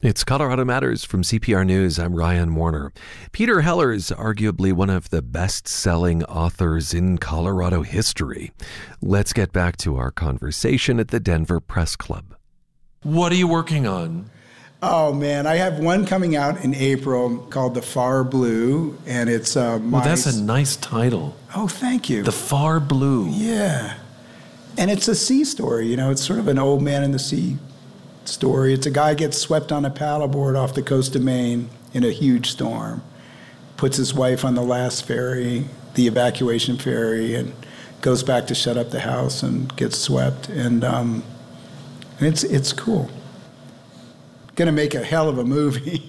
It's Colorado Matters from CPR News. I'm Ryan Warner. Peter Heller is arguably one of the best-selling authors in Colorado history. Let's get back to our conversation at the Denver Press Club. What are you working on? Oh, man, I have one coming out in April called The Far Blue, and it's Well, that's a nice title. Oh, thank you. The Far Blue. Yeah. And it's a sea story, it's sort of an old man in the sea story. It's a guy gets swept on a paddleboard off the coast of Maine in a huge storm, puts his wife on the last ferry, the evacuation ferry, and goes back to shut up the house and gets swept. And it's cool. Gonna make a hell of a movie.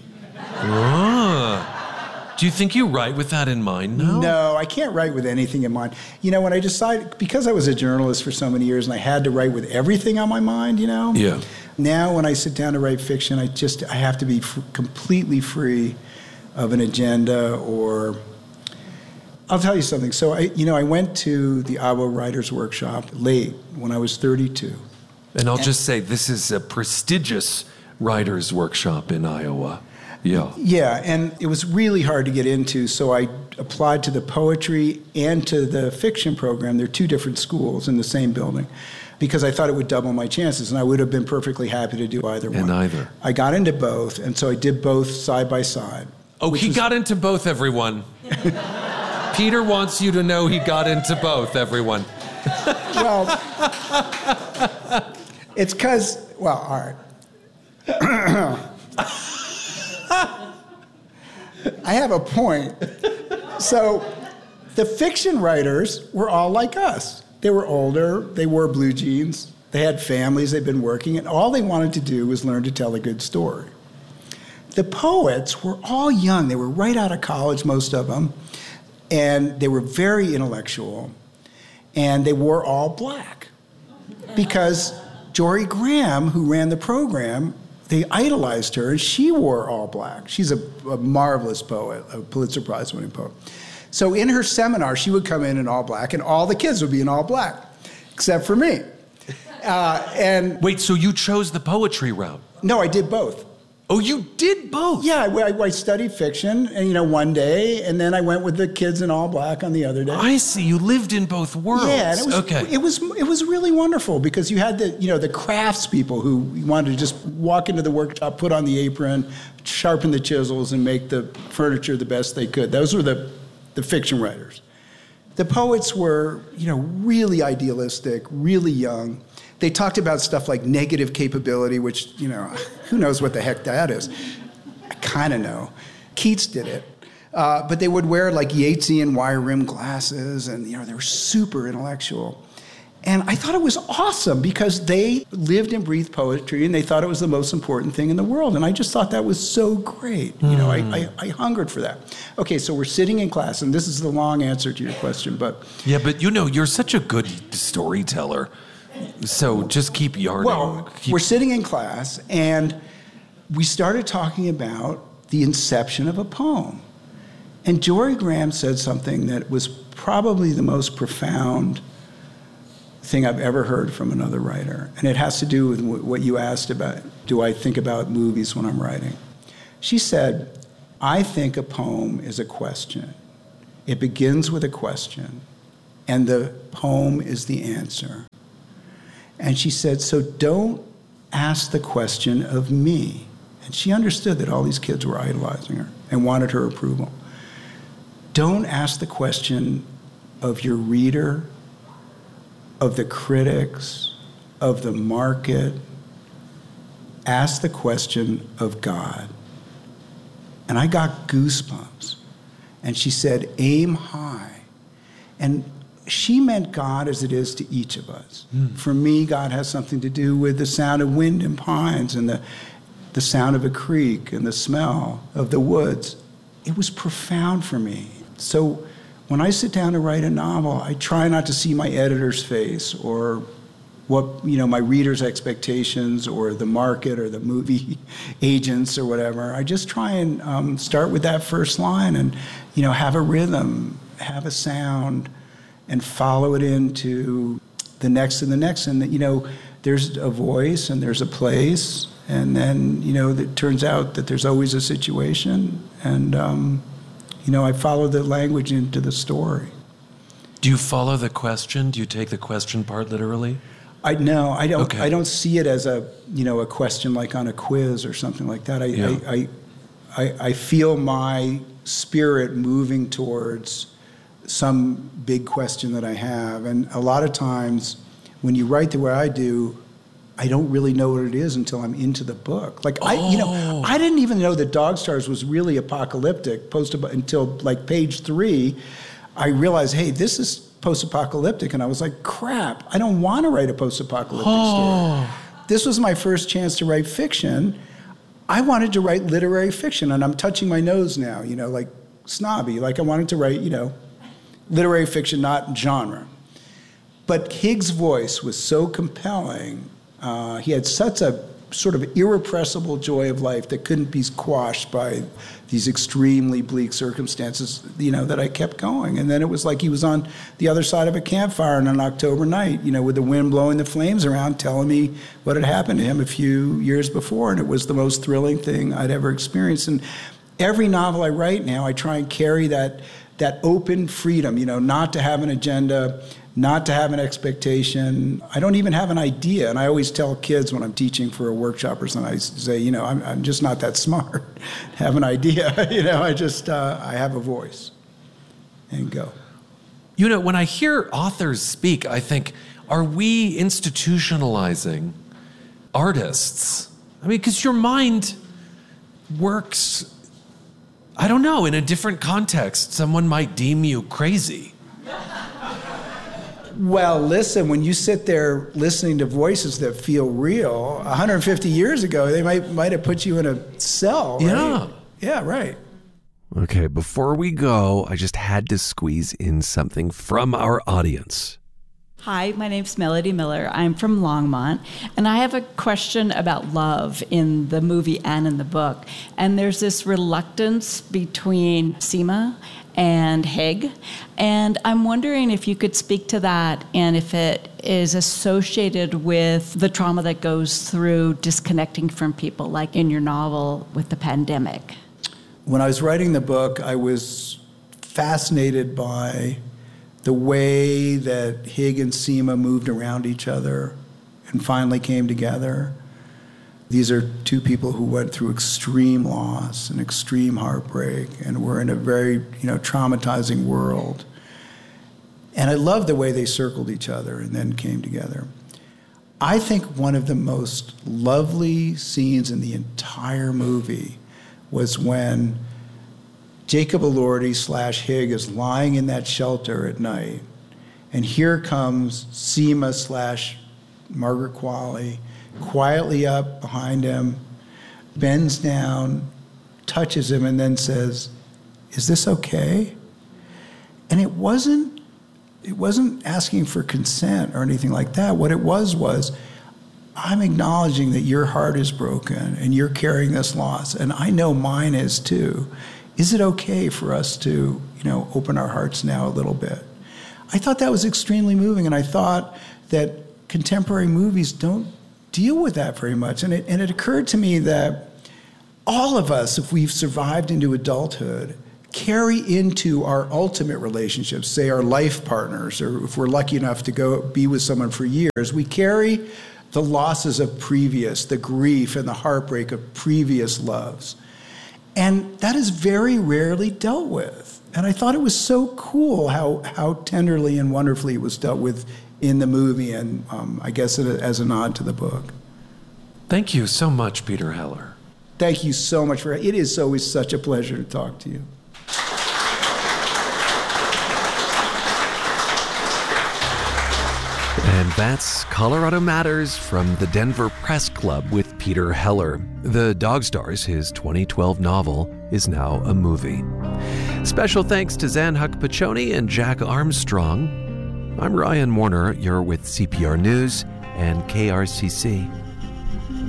Do you think you write with that in mind now? No, I can't write with anything in mind. When I decided, because I was a journalist for so many years and I had to write with everything on my mind, Yeah. Now when I sit down to write fiction, I have to be completely free of an agenda or... I'll tell you something. So I went to the Iowa Writers Workshop late when I was 32. And I'll just say, this is a prestigious writers' workshop in Iowa. Yeah. Yeah, and it was really hard to get into, so I applied to the poetry and to the fiction program. They're two different schools in the same building, because I thought it would double my chances, and I would have been perfectly happy to do either one. And either. I got into both, and so I did both side by side. Oh, he got into both, everyone. Peter wants you to know he got into both, everyone. Well, it's because, all right. I have a point. So the fiction writers were all like us. They were older, they wore blue jeans, they had families, they'd been working, and all they wanted to do was learn to tell a good story. The poets were all young. They were right out of college, most of them, and they were very intellectual, and they wore all black because Jory Graham, who ran the program, they idolized her, and she wore all black. She's a marvelous poet, a Pulitzer Prize-winning poet. So in her seminar, she would come in all black, and all the kids would be in all black, except for me. Wait, so you chose the poetry route? No, I did both. Oh, you did both? Yeah, I studied fiction, and one day, and then I went with the kids in all black on the other day. I see. You lived in both worlds. Yeah, and it was really wonderful because you had the crafts people who wanted to just walk into the workshop, put on the apron, sharpen the chisels, and make the furniture the best they could. Those were the fiction writers. The poets were, really idealistic, really young. They talked about stuff like negative capability, which, who knows what the heck that is. I kind of know. Keats did it. But they would wear like Yeatsian wire-rimmed glasses, and, they were super intellectual. And I thought it was awesome because they lived and breathed poetry, and they thought it was the most important thing in the world. And I just thought that was so great. I hungered for that. Okay, so we're sitting in class, and this is the long answer to your question, but... Yeah, but you're such a good storyteller. So just keep yarning. Well, we're sitting in class, and we started talking about the inception of a poem. And Jory Graham said something that was probably the most profound thing I've ever heard from another writer. And it has to do with what you asked about, do I think about movies when I'm writing? She said, I think a poem is a question. It begins with a question, and the poem is the answer. And she said, so don't ask the question of me. And she understood that all these kids were idolizing her and wanted her approval. Don't ask the question of your reader, of the critics, of the market. Ask the question of God. And I got goosebumps. And she said, aim high. And she meant God as it is to each of us. For me, God has something to do with the sound of wind in pines and the sound of a creek and the smell of the woods. It was profound for me. So when I sit down to write a novel, I try not to see my editor's face or what, my reader's expectations or the market or the movie agents or whatever. I just try and start with that first line and, have a rhythm, have a sound, and follow it into the next and the next. And, there's a voice and there's a place, and then, it turns out that there's always a situation, and, I follow the language into the story. Do you follow the question? Do you take the question part literally? No, I don't. Okay. I don't see it as a question like on a quiz or something like that. I feel my spirit moving towards some big question that I have, and a lot of times when you write the way I do, I don't really know what it is until I'm into the book. Like I didn't even know that Dog Stars was really apocalyptic until like page 3. I realized, hey, this is post-apocalyptic, and I was like, crap, I don't want to write a post-apocalyptic story. This was my first chance to write fiction. I wanted to write literary fiction, and I'm touching my nose now, like snobby, like I wanted to write, literary fiction, not genre. But Hig's voice was so compelling. He had such a sort of irrepressible joy of life that couldn't be quashed by these extremely bleak circumstances, that I kept going. And then it was like he was on the other side of a campfire on an October night, with the wind blowing the flames around, telling me what had happened to him a few years before. And it was the most thrilling thing I'd ever experienced. And every novel I write now, I try and carry that open freedom, not to have an agenda, not to have an expectation. I don't even have an idea. And I always tell kids when I'm teaching for a workshop or something, I say, I'm just not that smart. Have an idea. I have a voice. And go. When I hear authors speak, I think, are we institutionalizing artists? I mean, because your mind works, I don't know, in a different context. Someone might deem you crazy. Well, listen, when you sit there listening to voices that feel real, 150 years ago, they might have put you in a cell, right? Yeah. Yeah, right. Okay, before we go, I just had to squeeze in something from our audience. Hi, my name's Melody Miller. I'm from Longmont, and I have a question about love in the movie and in the book. And there's this reluctance between Seema and Hig, and I'm wondering if you could speak to that and if it is associated with the trauma that goes through disconnecting from people, like in your novel with the pandemic. When I was writing the book, I was fascinated by the way that Hig and Seema moved around each other and finally came together. These are two people who went through extreme loss and extreme heartbreak and were in a very, traumatizing world. And I love the way they circled each other and then came together. I think one of the most lovely scenes in the entire movie was when Jacob Elordi / Hig is lying in that shelter at night, and here comes Seema / Margaret Qualley, quietly up behind him, bends down, touches him, and then says, "Is this okay?" And it wasn't asking for consent or anything like that. What it was, I'm acknowledging that your heart is broken and you're carrying this loss, and I know mine is too. Is it okay for us to, open our hearts now a little bit? I thought that was extremely moving, and I thought that contemporary movies don't deal with that very much. And it occurred to me that all of us, if we've survived into adulthood, carry into our ultimate relationships, say our life partners, or if we're lucky enough to go be with someone for years, we carry the losses of the grief and the heartbreak of previous loves. And that is very rarely dealt with. And I thought it was so cool how tenderly and wonderfully it was dealt with in the movie, and I guess as a nod to the book. Thank you so much, Peter Heller. Thank you so much it is always such a pleasure to talk to you. And that's Colorado Matters from the Denver Press Club with Peter Heller. The Dog Stars, his 2012 novel, is now a movie. Special thanks to Zanhuck Pachoni and Jack Armstrong. I'm Ryan Warner. You're with CPR News and KRCC.